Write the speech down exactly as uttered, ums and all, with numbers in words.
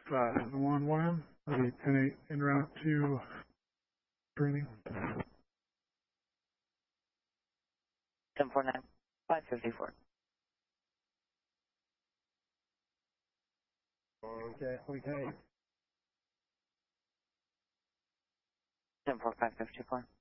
uh, one one, that'll be ten eight en route to training. ten four nine, five fifty-four. Okay, okay. ten four, five fifty-four.